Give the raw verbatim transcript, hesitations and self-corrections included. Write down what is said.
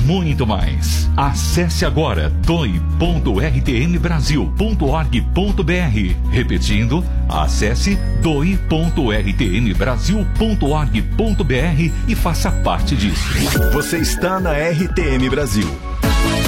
muito mais. Acesse agora doi ponto r t m brasil ponto org ponto b r. Repetindo, acesse doi ponto r t m brasil ponto org ponto b r e faça parte disso. Você está na R T M Brasil.